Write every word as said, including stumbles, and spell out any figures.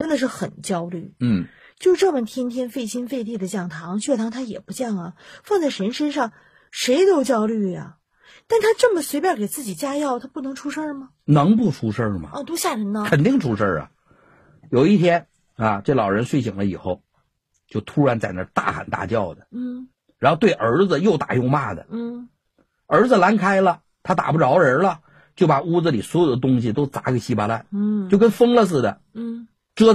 真的是很焦虑。 嗯， 就这么天天费心费力的降糖，血糖它也不降啊，放在神身上，谁都焦虑呀、啊。但他这么随便给自己加药，他不能出事儿吗？ 能不出事儿吗？ 哦，多吓人呢！ 肯定出事儿啊！有一天啊，这老人睡醒了以后，就突然在那儿大喊大叫的， 嗯， 然后对儿子又打又骂的， 嗯， 儿子拦开了，他打不着人了，就把屋子里所有的东西都砸个稀巴烂， 嗯， 就跟疯了似的。 嗯，